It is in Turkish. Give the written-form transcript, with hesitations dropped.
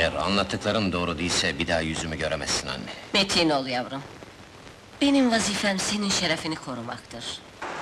Eğer anlattıklarım doğru değilse bir daha yüzümü göremezsin anne. Metin ol yavrum. Benim vazifem senin şerefini korumaktır.